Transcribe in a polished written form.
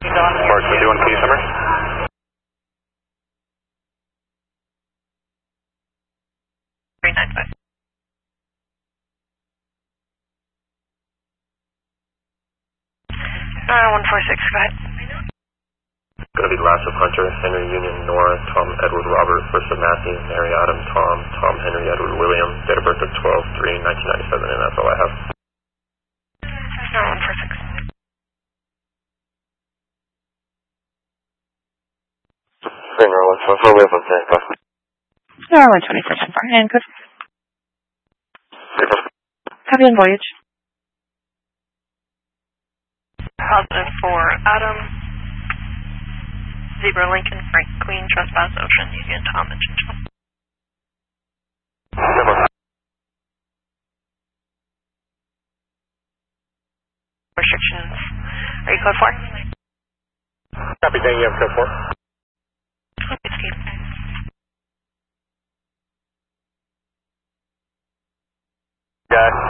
Mark, can you do one, please, Summer? One 46, go ahead. Going to be last of Hunter, Henry Union, Nora, Tom, Edward, Robert, first of Matthew, Mary, Adam, Tom, Henry, Edward, William, date of birth of 12/3/1997, and that's all I have. 146. Nora 144, we have one handcuff. Nora 124, for handcuff. Copy on voyage. Positive for Adam, Zebra Lincoln, Frank Queen, Trespass Ocean, Union Tom, and Chinchilla. Restrictions. Are you code 4? Copy, Dan, you have code 4. Okay, Steve. Got